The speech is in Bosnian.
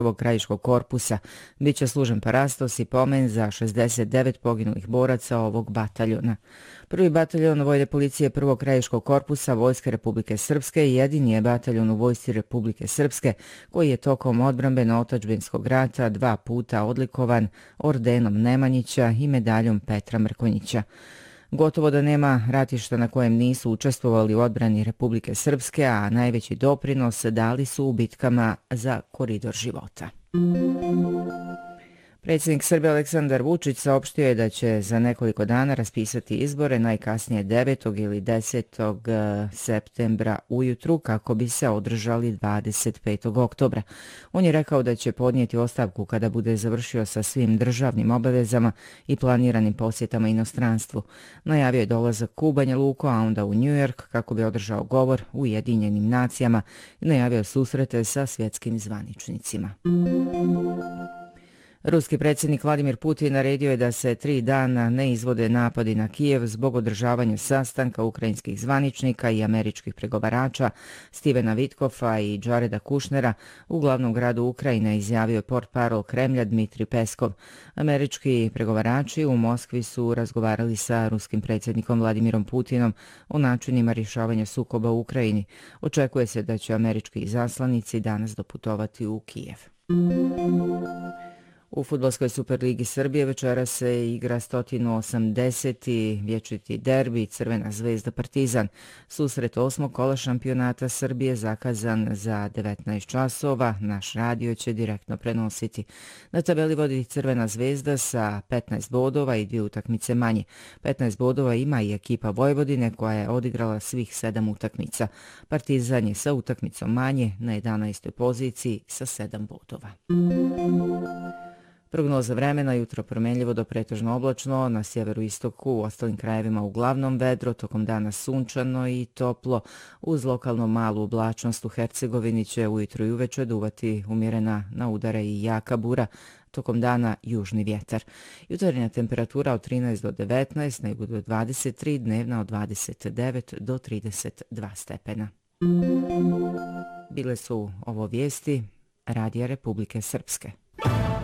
prvog krajiškog korpusa. Biće služen parastos i pomen za 69 poginulih boraca ovog bataljona. Prvi bataljon vojne policije prvog krajiškog korpusa Vojske Republike Srpske jedini je bataljon u Vojsci Republike Srpske koji je tokom odbrambeno-otadžbinskog rata 2 puta odlikovan ordenom Nemanjića i medaljom Petra Mrkonjića. Gotovo da nema ratišta na kojem nisu učestvovali u odbrani Republike Srpske, a najveći doprinos dali su u bitkama za koridor života. Predsjednik Srbije Aleksandar Vučić saopštio je da će za nekoliko dana raspisati izbore najkasnije 9. ili 10. septembra ujutru kako bi se održali 25. oktobra. On je rekao da će podnijeti ostavku kada bude završio sa svim državnim obavezama i planiranim posjetama inostranstvu. Najavio je dolazak u Banja Luku, a onda u New York kako bi održao govor u Ujedinjenim nacijama i najavio susrete sa svjetskim zvaničnicima. Ruski predsjednik Vladimir Putin naredio je da se 3 dana ne izvode napadi na Kijev zbog održavanja sastanka ukrajinskih zvaničnika i američkih pregovarača Stevena Witkofa i Jareda Kushnera u glavnom gradu Ukrajine, izjavio je portparol Kremlja Dmitri Peskov. Američki pregovarači u Moskvi su razgovarali sa ruskim predsjednikom Vladimirom Putinom o načinima rješavanja sukoba u Ukrajini. Očekuje se da će američki izaslanici danas doputovati u Kijev. U Fudbalskoj Superligi Srbije večera se igra 180. vječiti derbi Crvena zvezda Partizan. Susret 8. kola šampionata Srbije zakazan za 19 časova. Naš radio će direktno prenositi. Na tabeli vodi Crvena zvezda sa 15 bodova i 2 utakmice manje. 15 bodova ima i ekipa Vojvodine koja je odigrala svih 7 utakmica. Partizan je sa utakmicom manje na 11. poziciji sa 7 bodova. Prognoza vremena, jutro promjenljivo do pretežno oblačno, na sjeveru istoku, u ostalim krajevima uglavnom vedro, tokom dana sunčano i toplo. Uz lokalno malu oblačnost u Hercegovini će ujutro i uveče duvati umjerena na udare i jaka bura, tokom dana južni vjetar. Jutarnja temperatura od 13 do 19, na jugu do 23, dnevna od 29 do 32 stepena. Bile su ovo vijesti Radija Republike Srpske.